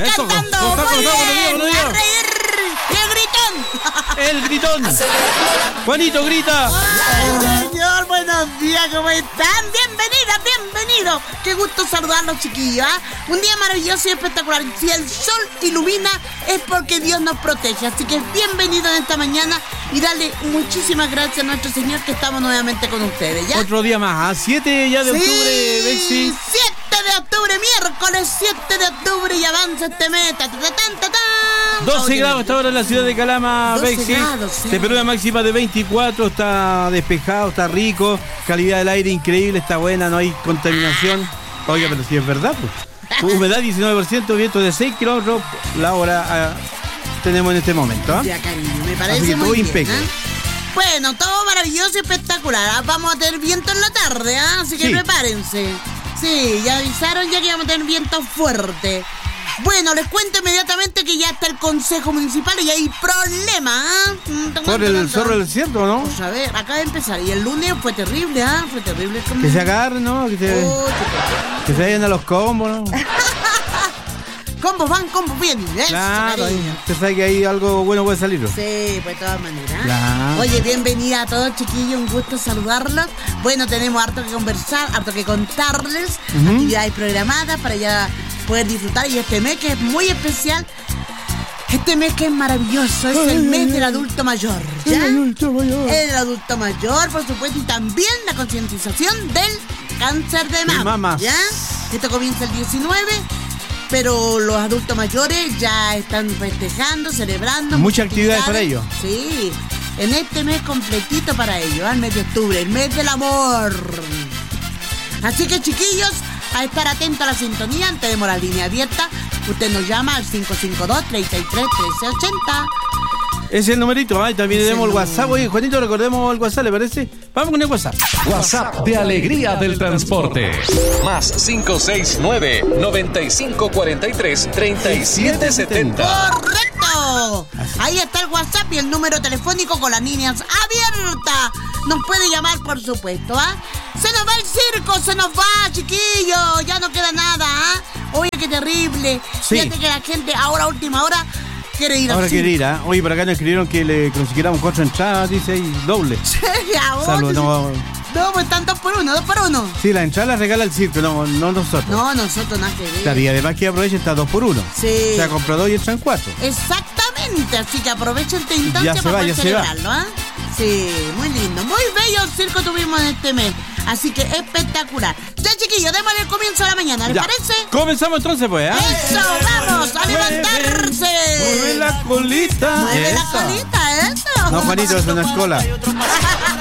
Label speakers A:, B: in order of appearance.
A: Eso,
B: cantando.
A: buenos días.
B: A reír. ¡Qué gritón!
A: El gritón. Juanito grita.
B: Ay, señor, buenos días, ¿cómo están? Bienvenido. Qué gusto saludarlos, chiquillos. Un día maravilloso y espectacular. Si el sol ilumina es porque Dios nos protege. Así que bienvenido en esta mañana y darle muchísimas gracias a nuestro Señor que estamos nuevamente con ustedes, ¿ya?
A: Otro día más, 7 ya de octubre, Bexi.
B: 7 de octubre, miércoles 7 de octubre y avanza este mes.
A: 12 grados hasta ahora en la ciudad de Calama,
B: 12
A: Bexi.
B: grados, sí.
A: Temperatura máxima de 24, está despejado, está rico, calidad del aire increíble, está buena, no hay contaminación. Oiga, pero si es verdad, pues. Humedad 19%, viento de 6 kilómetros la hora tenemos en este momento.
B: Ya, cariño, me parece
A: así que
B: muy
A: todo
B: bien.
A: impecable.
B: Bueno, todo maravilloso y espectacular. Vamos a tener viento en la tarde, así que
A: Sí.
B: prepárense. Sí, ya avisaron ya que vamos a tener viento fuerte. Bueno, les cuento inmediatamente que ya está el Consejo Municipal y hay problema.
A: Por el zorro del desierto, ¿no?
B: Pues a ver, acaba de empezar. Y el lunes fue terrible, Fue terrible.
A: Que se agarren, ¿no? Que se vayan a los combos, ¿no?
B: Combos van, combos vienen.
A: Claro, usted sabe que ahí algo bueno puede salir, ¿no?
B: Sí, pues de todas maneras.
A: Claro.
B: Oye, bienvenida a todos, chiquillos, un gusto saludarlos. Bueno, tenemos harto que conversar, harto que contarles, actividades programadas para ya poder disfrutar. Y este mes que es muy especial, este mes que es maravilloso, es el mes del adulto mayor, ¿ya? El adulto mayor, por supuesto, y también la concientización del cáncer de mama, ¿ya? Esto comienza el 19. Pero los adultos mayores ya están festejando, celebrando.
A: Muchas actividades para ellos.
B: Sí, en este mes completito para ellos, el mes de octubre, el mes del amor. Así que, chiquillos, a estar atentos a la sintonía, tenemos la línea abierta. Usted nos llama al 552-33-1380.
A: Ese es el numerito, también tenemos el WhatsApp. Oye, Juanito, recordemos el WhatsApp, ¿le parece? Vamos con el WhatsApp.
C: WhatsApp de Alegría del Transporte. Más 569-9543-3770.
B: ¡Correcto! Ahí está el WhatsApp y el número telefónico con las líneas abiertas. Nos puede llamar, por supuesto, Se nos va el circo, se nos va, chiquillos. Ya no queda nada, Oye, qué terrible.
A: Sí.
B: Fíjate que la gente ahora, a última hora, quiere ir
A: Ahora
B: al
A: quiere
B: circo.
A: ir, Oye, por acá nos escribieron que le consiguiéramos 4 entradas, dice ahí, doble.
B: Ahora,
A: no,
B: pues están 2 por 1.
A: sí, la entrada la regala el circo, no nosotros.
B: No, nosotros nada que ver.
A: Claro, y además que aprovechen, está 2 por 1.
B: Sí.
A: O sea, compra 2 y entran 4.
B: Exactamente, así que aprovechen esta instancia
A: Ya se
B: para
A: va,
B: poder
A: ya se va.
B: celebrarlo, Sí, muy lindo, muy bello el circo tuvimos en este mes, así que espectacular. Ya, chiquillos, démosle el comienzo a la mañana, ¿les parece?
A: Comenzamos entonces, pues,
B: ¡Eso, vamos, a levantarse!
A: Mueve la colita.
B: ¡Mueve la
A: Eso.
B: colita, eso!
A: No, Juanito, eso no es cola.